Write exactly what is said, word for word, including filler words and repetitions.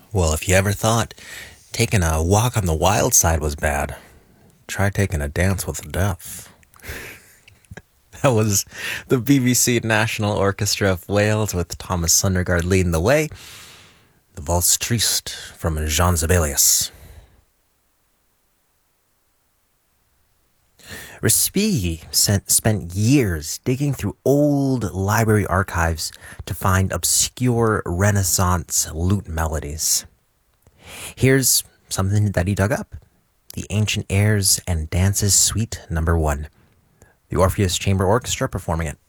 Well, if you ever thought taking a walk on the wild side was bad, try taking a dance with the deaf. That was the B B C National Orchestra of Wales with Thomas Sundergaard leading the way. The Valse Triste from Jean Sibelius. Respighi spent years digging through old library archives to find obscure Renaissance lute melodies. Here's something that he dug up: the Ancient Airs and Dances Suite Number One. The Orpheus Chamber Orchestra performing it.